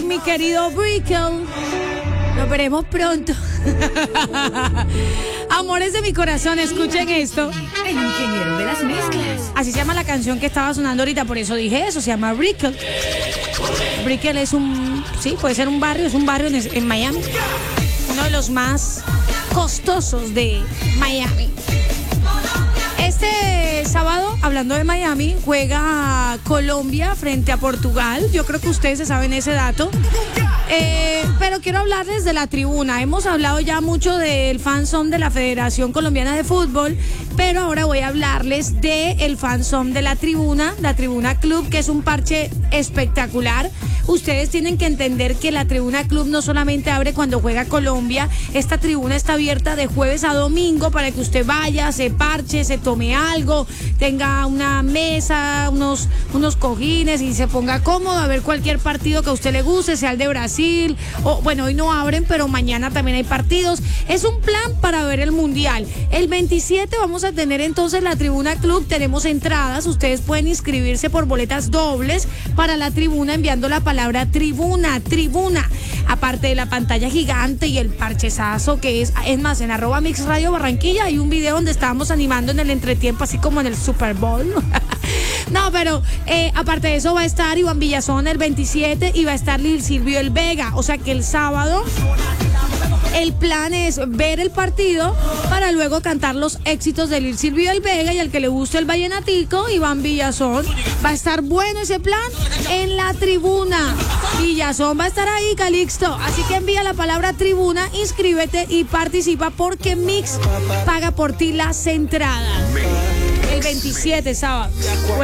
mi querido Brickell. Nos veremos pronto. Amores de mi corazón, escuchen esto. El ingeniero de las mezclas. Así se llama la canción que estaba sonando ahorita, por eso dije eso, se llama Brickell. Brickell es puede ser un barrio, es un barrio en Miami. Uno de los más costosos de Miami. Este sábado, hablando de Miami, juega Colombia frente a Portugal. Yo creo que ustedes se saben ese dato. Pero quiero hablarles de la tribuna. Hemos hablado ya mucho del fanzone de la Federación Colombiana de Fútbol, pero ahora voy a hablarles del fanzone de la Tribuna Club, que es un parche espectacular. Ustedes tienen que entender que la Tribuna Club no solamente abre cuando juega Colombia. Esta tribuna está abierta de jueves a domingo para que usted vaya, se parche, se tome algo, tenga una mesa, unos cojines y se ponga cómodo a ver cualquier partido que a usted le guste, sea el de Brasil, o bueno, hoy no abren, pero mañana también hay partidos. Es un plan para ver el Mundial. El 27 vamos a tener entonces la Tribuna Club, tenemos entradas, ustedes pueden inscribirse por boletas dobles para la tribuna enviando la palabra tribuna, aparte de la pantalla gigante y el parchezazo que es más, en @MixRadio Barranquilla hay un video donde estábamos animando en el entretiempo, así como en el Super Bowl. No, pero aparte de eso va a estar Iván Villazón el 27 y va a estar Lil Silvio El Vega, o sea que el sábado el plan es ver el partido para luego cantar los éxitos de Lil Silvio El Vega, y al que le guste el vallenatico, Iván Villazón. Va a estar bueno ese plan en la tribuna. Villazón va a estar ahí, Calixto. Así que envía la palabra tribuna, inscríbete y participa porque Mix paga por ti las entradas. El 27 sábado.